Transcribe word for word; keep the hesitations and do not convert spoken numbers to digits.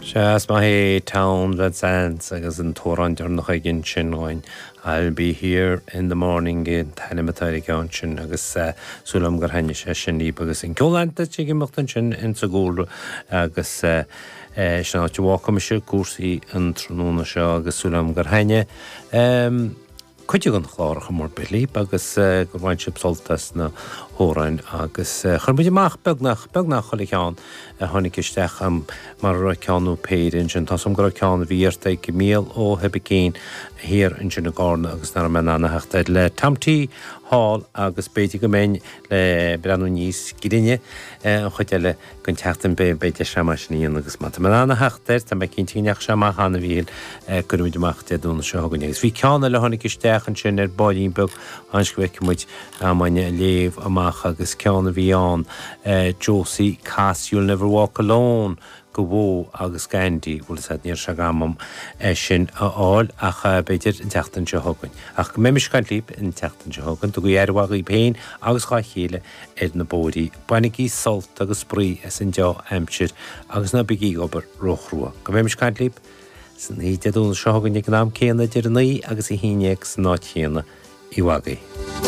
As my town that sands agus an toran noch gin sin goin. I'll be here in the morning in Hanimatari Ganchin agus Sulam Garhani sin agus in Colanta Chigimatan sin in Sagul agus Shanat Wakamisha Kursi and Trununa Shah agus Sulam Garhani. Um Could you go chlár more believe agus gohaintship soltas na hórain agus chumid mach begnach begnach cholicán a honnig isteach am mar ceanú péirin sin tasam go cean víirte go míl ó hebicín hir in sin gárna agus na man anna heachtaid le tamtí hall agus beidir go mein le brenn níos gidinne chuile gon teachtan be beidir semasníon agus mat man anna heachtaid tá cin tíneach sem hanna bhíl gomuideach de dúna se hagannégus. Bhí ceanna le honnig isteach an sin ar bailín beg anscuic muid amaine léh amach agus ceanna bhíán Josie Cass You'll Never Walk Alone go bhó agus Gandhi bhfuil sa níor se gamam sin áil ach beidir in teachtan se hagann. Ach go méimiis gan líp in teachtan se hagann, do go dhearhhaí péin agus chá chéile ar na bódaí. Bainnig í solt agus sprí as an deo amsir agus na bigí obair rochrua. Go méimiis gan líp san hí deadún se hagann ag nám céanna dear naí agus i híineag san náid chéanna i wagaí.